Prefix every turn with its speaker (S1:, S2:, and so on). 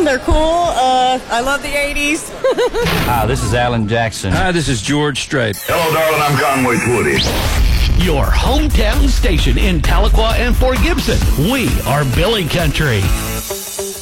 S1: They're cool. I love the 80s.
S2: Hi, this is Alan Jackson.
S3: Hi, this is George Strait.
S4: Hello, darling. I'm Conway Twitty.
S5: Your hometown station in Tahlequah and Fort Gibson. We are Billy Country.